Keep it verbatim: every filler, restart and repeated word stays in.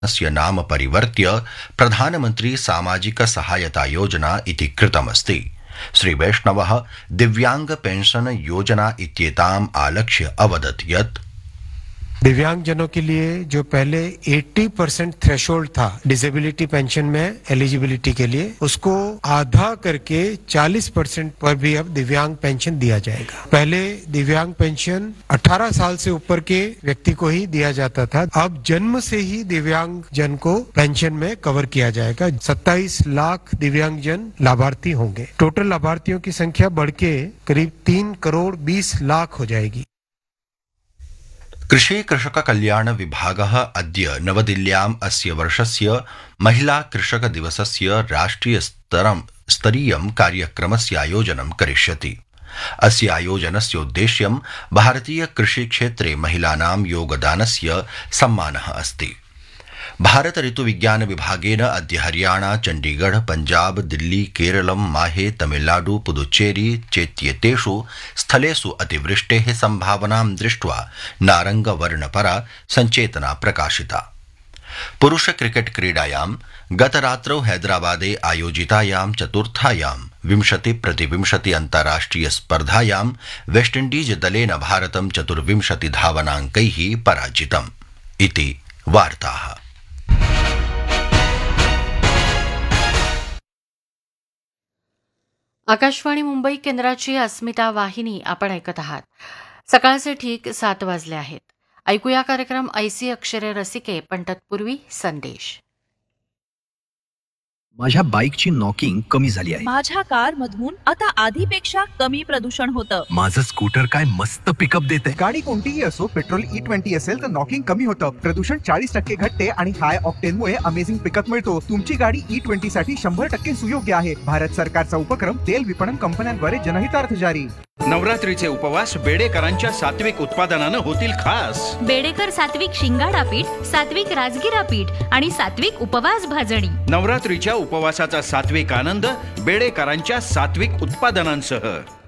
अस्य नाम परिवर्त्य प्रधानमंत्री सामाजिक सहायता योजना इति कृतमस्ति। श्री वैष्णवः दिव्यांग पेंशन योजना इत्येताम् आलक्ष्य अवदत् यत् दिव्यांगजनों के लिए जो पहले अस्सी परसेंट थ्रेशोल्ड था डिसेबिलिटी पेंशन में एलिजिबिलिटी के लिए, उसको आधा करके चालीस परसेंट पर भी अब दिव्यांग पेंशन दिया जाएगा। पहले दिव्यांग पेंशन अठारह साल से ऊपर के व्यक्ति को ही दिया जाता था, अब जन्म से ही दिव्यांग जन को पेंशन में कवर किया जाएगा। सत्ताईस लाख दिव्यांग जन लाभार्थी होंगे। टोटल लाभार्थियों की संख्या बढ़ के करीब तीन करोड़ बीस लाख हो जाएगी। कृषि कृषक कल्याण विभागः अद्य नवदिल्ल्याम् अस्य वर्षस्य महिला कृषक दिवसस्य राष्ट्रिय स्तरं स्तरीयं कार्यक्रमस्य आयोजनं करिष्यति। अस्य आयोजनस्य उद्देश्यं भारतीय कृषि क्षेत्रे महिलानां योगदानस्य सम्मानः अस्ति। भारत ऋतु विज्ञान विभागेन अद्य हरियाणा, चंडीगढ़, पंजाब, दिल्ली, केरलं, माहे, तमिलनाडु, पुदुच्चेरी चेत्येतेषु स्थलेषु अतिवृष्टेः संभावनां दृष्ट्वा नारंगवर्णपरा संचेतना प्रकाशिता। पुरुष क्रिकेट क्रीडायां गतरात्रौ हैदराबादे आयोजितायां चतुर्थायां विंशति प्रतिविंशति अन्ताराष्ट्रिय स्पर्धायां वेस्टइंडीज दलेन भारतं चतुर्विंशति धावनाङ्कैः पराजितम् इति वार्ताः। आकाशवाणी मुंबई केंद्राची अस्मिता वाहिनी आपण ऐकत आहात। सकाळचे ठीक सात वाजले आहेत। ऐकूया कार्यक्रम ऐसी अक्षरे रसिके, पण तत्पूर्वी संदेश। माझ्या बाईकची नॉकिंग कमी झाली आहे। माझ्या कार मधून आता आधीपेक्षा कमी प्रदूषण होतं। माझं स्कूटर काय मस्त पिकअप देते। गाडी कोणतीही असो, पेट्रोल ई ट्वेंटी असेल तर नॉकिंग कमी होतं, प्रदूषण चाळीस टक्के घटते आणि हाय ऑक्टेन मुळे अमेझिंग पिकअप मिळतो। तुमची गाडी ई ट्वेंटी साठी शंभर टक्के सुयोग्य आहे। भारत सरकारचा उपक्रम तेल विपणन कंपन्यांद्वारे जनहितार्थ जारी। नवरात्रीचे उपवास बेडेकरांच्या सात्विक उत्पादनानं होतील खास। बेडेकर सात्विक शिंगाडा पीठ, सात्विक राजगिरा पीठ आणि सात्विक उपवास भाजणी। नवरात्रीच्या उपवासाचा सात्विक आनंद बेडेकरांच्या सात्विक उत्पादनांसह।